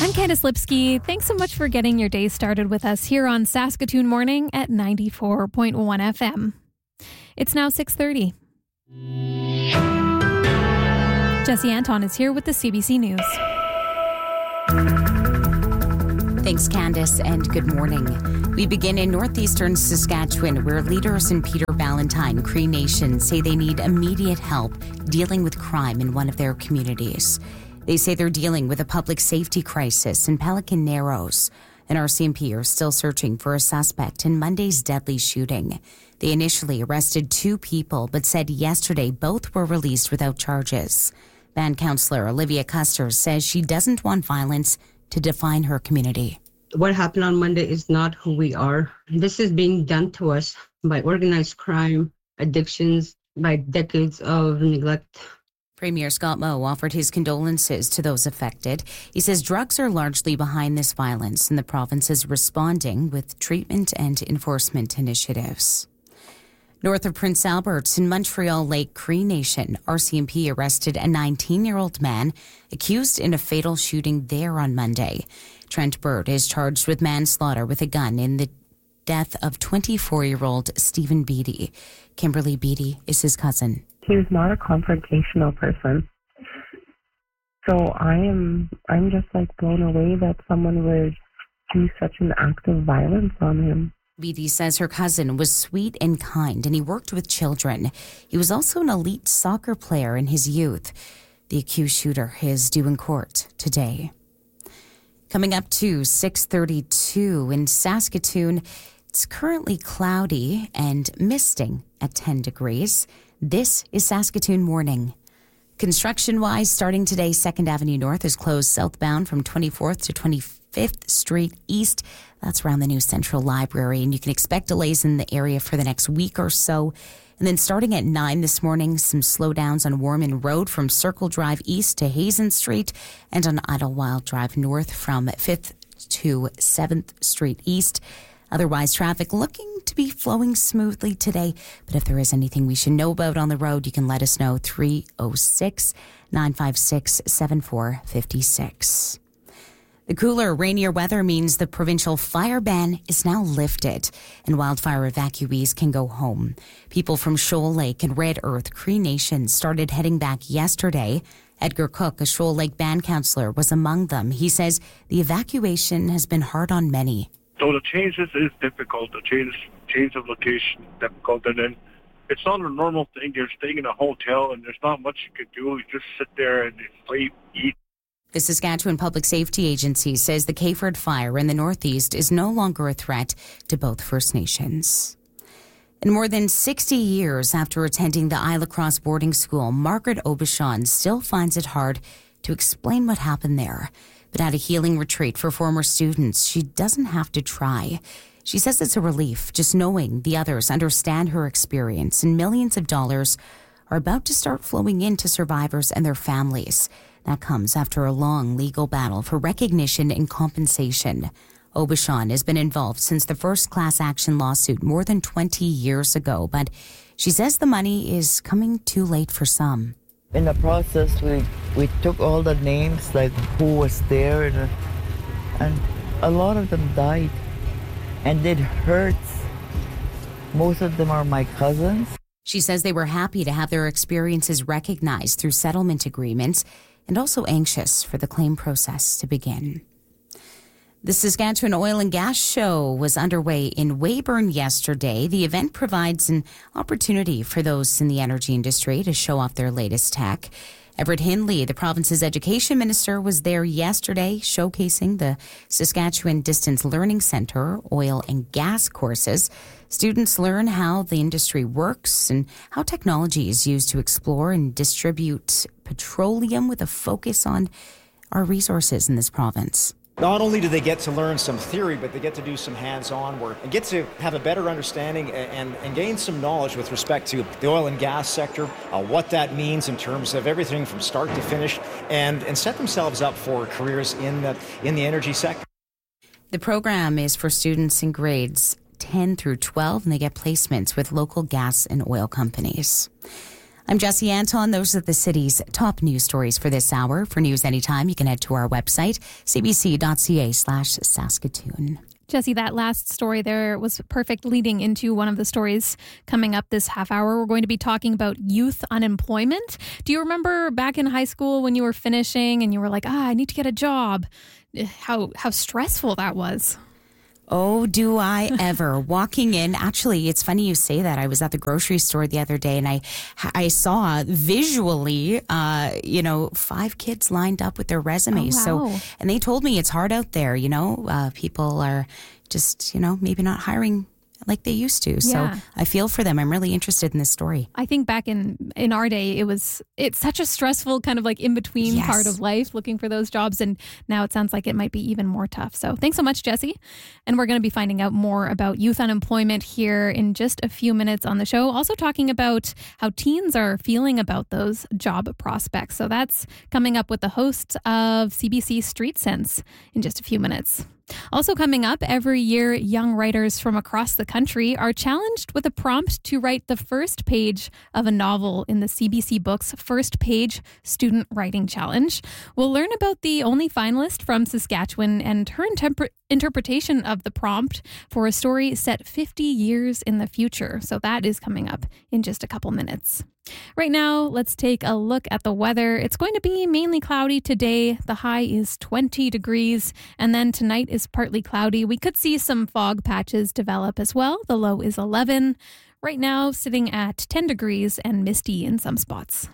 I'm Candice Lipsky. Thanks so much for getting your day started with us here on Saskatoon Morning at 94.1 FM. It's now 6:30. Jesse Anton is here with the CBC News. Thanks, Candice, and good morning. We begin in northeastern Saskatchewan, where leaders in Peter Ballantyne Cree Nation say they need immediate help dealing with crime in one of their communities. They say they're dealing with a public safety crisis in Pelican Narrows, and RCMP are still searching for a suspect in Monday's deadly shooting. They initially arrested 2 people, but said yesterday both were released without charges. Band councillor Olivia Custer says she doesn't want violence to define her community. What happened on Monday is not who we are. This is being done to us by organized crime, addictions, by decades of neglect. Premier Scott Moe offered his condolences to those affected. He says drugs are largely behind this violence, and the province is responding with treatment and enforcement initiatives. North of Prince Albert in Montreal Lake Cree Nation, RCMP arrested a 19-year-old man accused in a fatal shooting there on Monday. Trent Bird is charged with manslaughter with a gun in the death of 24-year-old Stephen Beatty. Kimberly Beatty is his cousin. He was not a confrontational person. So I'm just blown away that someone would do such an act of violence on him. Beatty says her cousin was sweet and kind, and he worked with children. He was also an elite soccer player in his youth. The accused shooter is due in court today. Coming up to 6:32 in Saskatoon, it's currently cloudy and misting at 10 degrees. This is Saskatoon Morning. Construction-wise, starting today, 2nd Avenue North is closed southbound from 24th to 25th Street East. That's around the new Central Library, and you can expect delays in the area for the next week or so. And then starting at 9 this morning, some slowdowns on Warman Road from Circle Drive East to Hazen Street and on Idlewild Drive North from 5th to 7th Street East. Otherwise, traffic looking to be flowing smoothly today. But if there is anything we should know about on the road, you can let us know. 306-956-7456. The cooler, rainier weather means the provincial fire ban is now lifted and wildfire evacuees can go home. People from Shoal Lake and Red Earth Cree Nation started heading back yesterday. Edgar Cook, a Shoal Lake band councillor, was among them. He says the evacuation has been hard on many. So the changes is difficult. The change of location is difficult. And then it's not a normal thing. You're staying in a hotel and there's not much you can do. You just sit there and sleep, eat. The Saskatchewan Public Safety Agency says the Kayford fire in the northeast is no longer a threat to both First Nations. And more than 60 years after attending the Isle Cross boarding school, Margaret Aubuchon still finds it hard to explain what happened there. But at a healing retreat for former students, she doesn't have to try. She says it's a relief just knowing the others understand her experience, and millions of dollars are about to start flowing into survivors and their families. That comes after a long legal battle for recognition and compensation. Aubuchon has been involved since the first class action lawsuit more than 20 years ago, but she says the money is coming too late for some. In the process, we took all the names, like who was there, and a lot of them died. And it hurts. Most of them are my cousins. She says they were happy to have their experiences recognized through settlement agreements and also anxious for the claim process to begin. The Saskatchewan Oil and Gas Show was underway in Weyburn yesterday. The event provides an opportunity for those in the energy industry to show off their latest tech. Everett Hindley, the province's education minister, was there yesterday showcasing the Saskatchewan Distance Learning Centre oil and gas courses. Students learn how the industry works and how technology is used to explore and distribute petroleum with a focus on our resources in this province. Not only do they get to learn some theory, but they get to do some hands-on work and get to have a better understanding and gain some knowledge with respect to the oil and gas sector, what that means in terms of everything from start to finish, and set themselves up for careers in the energy sector. The program is for students in grades 10 through 12, and they get placements with local gas and oil companies. I'm Jesse Anton. Those are the city's top news stories for this hour. For news anytime, you can head to our website, cbc.ca/Saskatoon. Jesse, that last story there was perfect leading into one of the stories coming up this half hour. We're going to be talking about youth unemployment. Do you remember back in high school when you were finishing and you were like, I need to get a job? How stressful that was. Oh, do I ever. Walking in, actually, it's funny you say that. I was at the grocery store the other day and I saw visually, 5 kids lined up with their resumes. Oh, wow. So, and they told me it's hard out there, people are just, maybe not hiring like they used to. Yeah. So I feel for them. I'm really interested in this story. I think back in our day, it's such a stressful kind of like in-between part of life, looking for those jobs. And now it sounds like it might be even more tough. So thanks so much, Jesse. And we're going to be finding out more about youth unemployment here in just a few minutes on the show. Also talking about how teens are feeling about those job prospects. So that's coming up with the hosts of CBC Street Sense in just a few minutes. Also coming up, every year, young writers from across the country are challenged with a prompt to write the first page of a novel in the CBC Books First Page Student Writing Challenge. We'll learn about the only finalist from Saskatchewan and her interpretation of the prompt for a story set 50 years in the future. So that is coming up in just a couple minutes. Right now, let's take a look at the weather. It's going to be mainly cloudy today. The high is 20 degrees, and then tonight is partly cloudy. We could see some fog patches develop as well. The low is 11. Right now, sitting at 10 degrees and misty in some spots.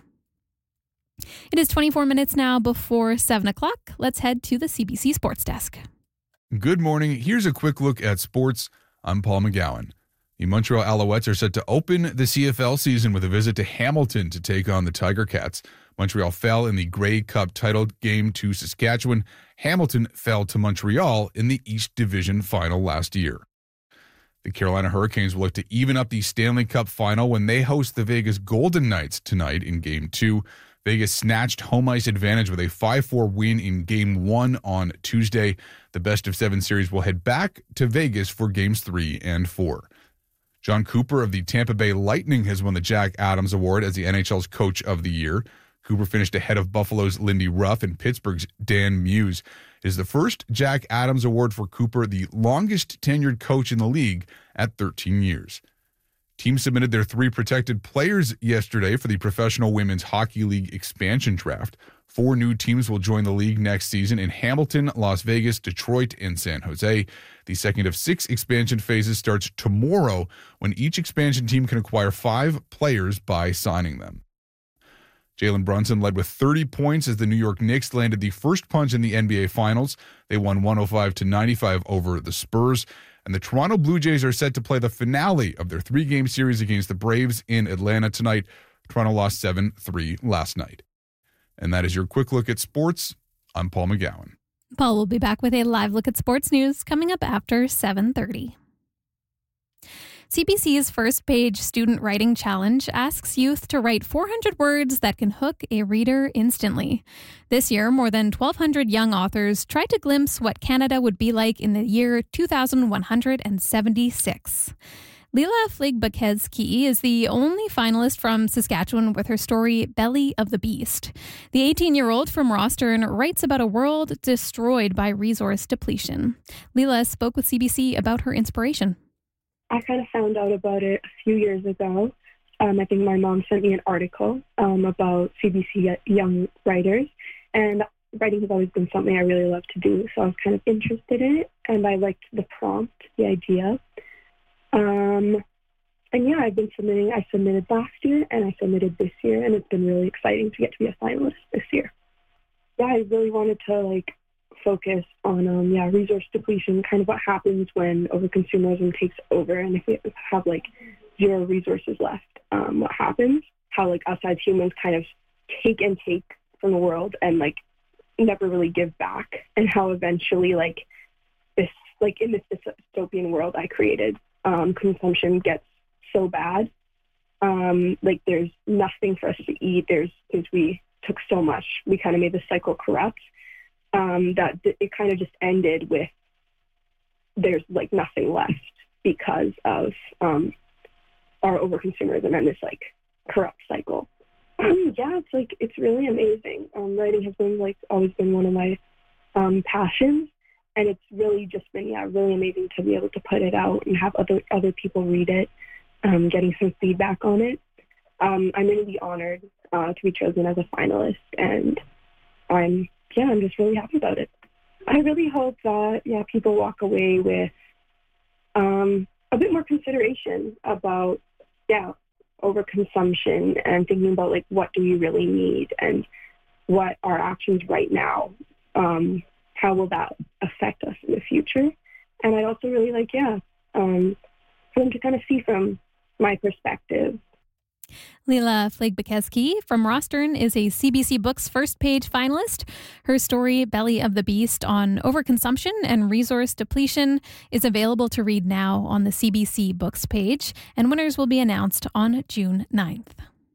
It is 24 minutes now before 7 o'clock. Let's head to the CBC Sports Desk. Good morning. Here's a quick look at sports. I'm Paul McGowan. The Montreal Alouettes are set to open the CFL season with a visit to Hamilton to take on the Tiger Cats. Montreal fell in the Grey Cup title game to Saskatchewan. Hamilton fell to Montreal in the East Division final last year. The Carolina Hurricanes will look to even up the Stanley Cup final when they host the Vegas Golden Knights tonight in Game 2. Vegas snatched home ice advantage with a 5-4 win in Game 1 on Tuesday. The best-of-7 series will head back to Vegas for Games 3 and 4. John Cooper of the Tampa Bay Lightning has won the Jack Adams Award as the NHL's Coach of the Year. Cooper finished ahead of Buffalo's Lindy Ruff and Pittsburgh's Dan Muse. It is the first Jack Adams Award for Cooper, the longest tenured coach in the league at 13 years. Teams submitted their 3 protected players yesterday for the Professional Women's Hockey League expansion draft. 4 new teams will join the league next season in Hamilton, Las Vegas, Detroit, and San Jose. The second of 6 expansion phases starts tomorrow when each expansion team can acquire 5 players by signing them. Jalen Brunson led with 30 points as the New York Knicks landed the first punch in the NBA Finals. They won 105-95 over the Spurs. And the Toronto Blue Jays are set to play the finale of their 3-game series against the Braves in Atlanta tonight. Toronto lost 7-3 last night. And that is your quick look at sports. I'm Paul McGowan. Paul will be back with a live look at sports news coming up after 7:30. CBC's First Page Student Writing Challenge asks youth to write 400 words that can hook a reader instantly. This year, more than 1,200 young authors tried to glimpse what Canada would be like in the year 2176. Leela Fliegbakezki is the only finalist from Saskatchewan with her story, Belly of the Beast. The 18-year-old from Rostern writes about a world destroyed by resource depletion. Leela spoke with CBC about her inspiration. I kind of found out about it a few years ago. I think my mom sent me an article about CBC young writers, and writing has always been something I really love to do, so I was kind of interested in it, and I liked the prompt, the idea. And yeah, I've been submitting. I submitted last year and I submitted this year, and it's been really exciting to get to be a finalist this year. Yeah, I really wanted to focus on resource depletion, kind of what happens when overconsumerism takes over, and if we have zero resources left, what happens? How us as humans kind of take from the world and never really give back, and how eventually this in this dystopian world I created, consumption gets so bad. There's nothing for us to eat. Because we took so much, we kind of made the cycle corrupt. That it kind of just ended with there's nothing left because of our overconsumerism and this corrupt cycle. Yeah, it's really amazing. Writing has been always been one of my passions, and it's really just been really amazing to be able to put it out and have other people read it, getting some feedback on it. I'm really honored to be chosen as a finalist, and I'm just really happy about it. I really hope that people walk away with a bit more consideration about overconsumption and thinking about what do we really need and what our actions right now, how will that affect us in the future. And I'd also really for them to kind of see from my perspective. Leila Flegbekeski from Rostern is a CBC Books first page finalist. Her story, Belly of the Beast, on overconsumption and resource depletion is available to read now on the CBC Books page, and winners will be announced on June 9th.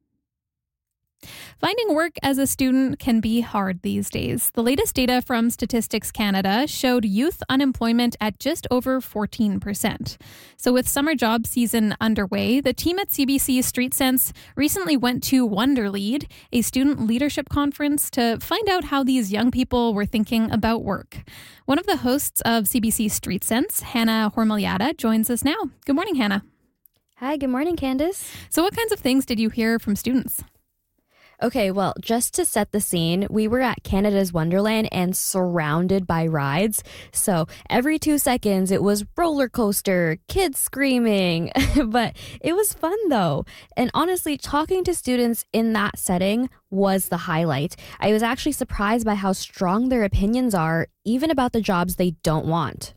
Finding work as a student can be hard these days. The latest data from Statistics Canada showed youth unemployment at just over 14%. So with summer job season underway, the team at CBC Street Sense recently went to Wonderlead, a student leadership conference, to find out how these young people were thinking about work. One of the hosts of CBC Street Sense, Hannah Hormaliata, joins us now. Good morning, Hannah. Hi, good morning, Candace. So what kinds of things did you hear from students? Okay, well, just to set the scene, we were at Canada's Wonderland and surrounded by rides. So every 2 seconds, it was roller coaster, kids screaming. But it was fun, though. And honestly, talking to students in that setting was the highlight. I was actually surprised by how strong their opinions are, even about the jobs they don't want.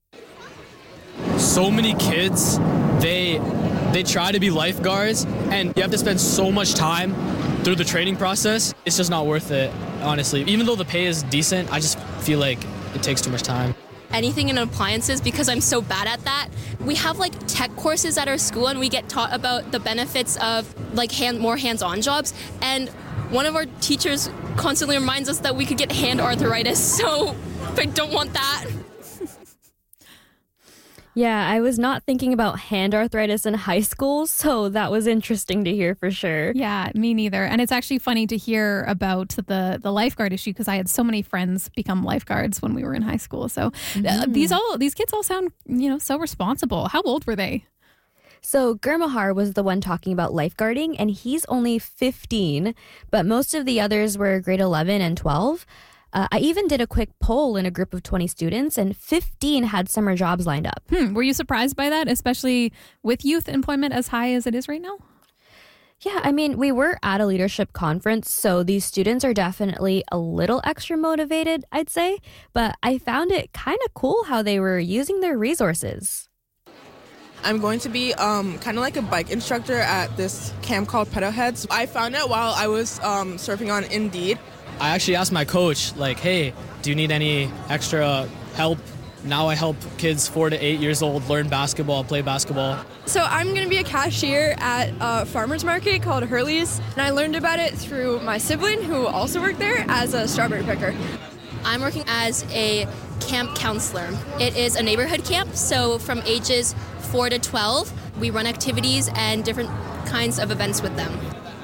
So many kids, they try to be lifeguards, and you have to spend so much time through the training process. It's just not worth it, honestly. Even though the pay is decent, I just feel like it takes too much time. Anything in appliances, because I'm so bad at that. We have tech courses at our school, and we get taught about the benefits of more hands-on jobs. And one of our teachers constantly reminds us that we could get hand arthritis, so I don't want that. Yeah, I was not thinking about hand arthritis in high school, so that was interesting to hear for sure. Yeah, me neither. And it's actually funny to hear about the lifeguard issue, because I had so many friends become lifeguards when we were in high school. So these kids all sound, so responsible. How old were they? So Gurmahar was the one talking about lifeguarding, and he's only 15, but most of the others were grade 11 and 12. I even did a quick poll in a group of 20 students, and 15 had summer jobs lined up. Were you surprised by that, especially with youth employment as high as it is right now? Yeah, I mean, we were at a leadership conference, so these students are definitely a little extra motivated, I'd say. But I found it kind of cool how they were using their resources. I'm going to be kind of like a bike instructor at this camp called Pedalheads. I found it while I was surfing on Indeed. I actually asked my coach, hey, do you need any extra help? Now I help kids 4 to 8 years old learn basketball, play basketball. So I'm going to be a cashier at a farmer's market called Hurley's, and I learned about it through my sibling who also worked there as a strawberry picker. I'm working as a camp counselor. It is a neighborhood camp, so from ages 4 to 12, we run activities and different kinds of events with them.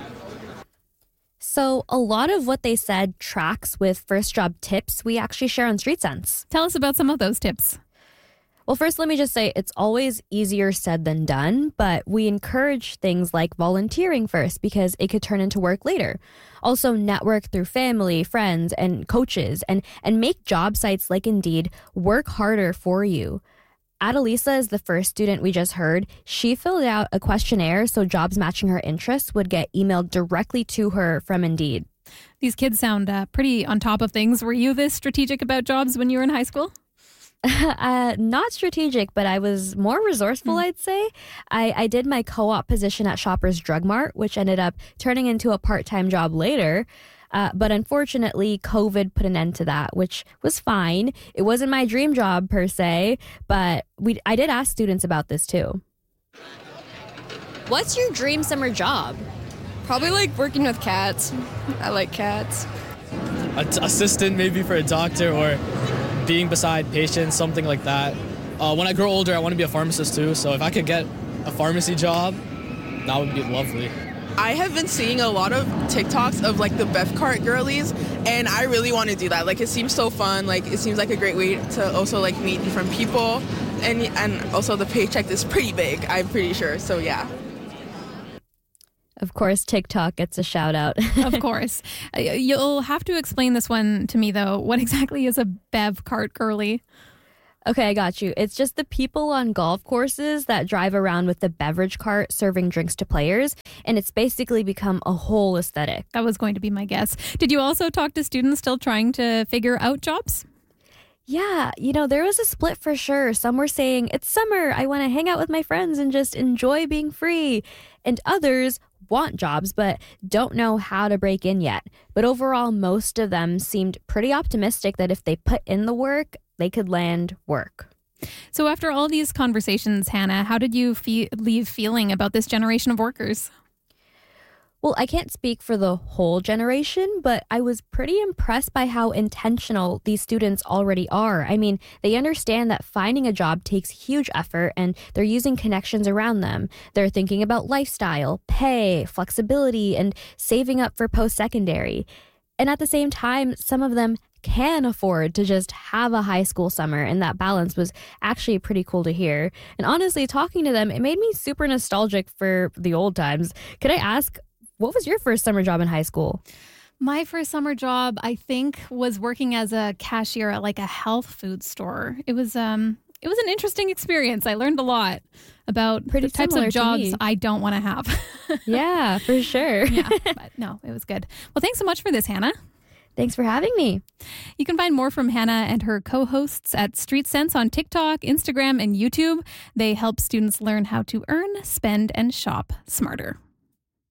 So a lot of what they said tracks with first job tips we actually share on Street Sense. Tell us about some of those tips. Well, first, let me just say it's always easier said than done, but we encourage things like volunteering first because it could turn into work later. Also, network through family, friends, and coaches, and make job sites like Indeed work harder for you. Adelisa is the first student we just heard. She filled out a questionnaire so jobs matching her interests would get emailed directly to her from Indeed. These kids sound pretty on top of things. Were you this strategic about jobs when you were in high school? Not strategic, but I was more resourceful, I'd say. I did my co-op position at Shoppers Drug Mart, which ended up turning into a part-time job later. But unfortunately, COVID put an end to that, which was fine. It wasn't my dream job per se, but I did ask students about this too. What's your dream summer job? Probably working with cats. I like cats. Assistant maybe for a doctor, or being beside patients, something like that. When I grow older, I want to be a pharmacist too, so if I could get a pharmacy job, that would be lovely. I have been seeing a lot of TikToks of like the Bev Cart girlies, and I really want to do that. Like, it seems so fun. Like, it seems like a great way to also like meet different people, and also the paycheck is pretty big, I'm pretty sure. So yeah. Of course, TikTok gets a shout out. Of course. You'll have to explain this one to me, though. What exactly is a Bev Cart girly? Okay, I got you. It's just the people on golf courses that drive around with the beverage cart serving drinks to players, and it's basically become a whole aesthetic. That was going to be my guess. Did you also talk to students still trying to figure out jobs? Yeah, there was a split for sure. Some were saying, it's summer, I want to hang out with my friends and just enjoy being free. And others want jobs but don't know how to break in yet. But overall, most of them seemed pretty optimistic that if they put in the work, they could land work. So after all these conversations, Hannah, how did you leave feeling about this generation of workers? Well, I can't speak for the whole generation, but I was pretty impressed by how intentional these students already are. I mean, they understand that finding a job takes huge effort, and they're using connections around them. They're thinking about lifestyle, pay, flexibility, and saving up for post-secondary. And at the same time, some of them can afford to just have a high school summer, and that balance was actually pretty cool to hear. And honestly, talking to them, it made me super nostalgic for the old times. Could I ask, what was your first summer job in high school? My first summer job, I think, was working as a cashier at like a health food store. It was an interesting experience. I learned a lot about the types of jobs I don't want to have. Yeah, for sure. Yeah, but no, it was good. Well, thanks so much for this, Hannah. Thanks for having me. You can find more from Hannah and her co-hosts at Street Sense on TikTok, Instagram, and YouTube. They help students learn how to earn, spend, and shop smarter.